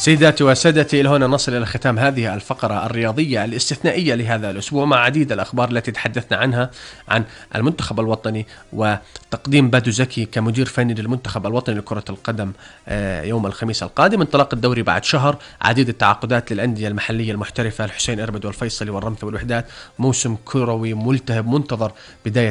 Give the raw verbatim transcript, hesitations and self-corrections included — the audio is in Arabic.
سيداتي وسادتي، إلى هنا نصل إلى ختام هذه الفقرة الرياضية الاستثنائية لهذا الأسبوع مع عديد الأخبار التي تحدثنا عنها عن المنتخب الوطني وتقديم بادو زكي كمدير فني للمنتخب الوطني لكرة القدم يوم الخميس القادم، انطلاق الدوري بعد شهر، عديد التعاقدات للأندية المحلية المحترفة الحسين إربد والفيصلي والرمث والوحدات، موسم كروي ملتهب منتظر بداية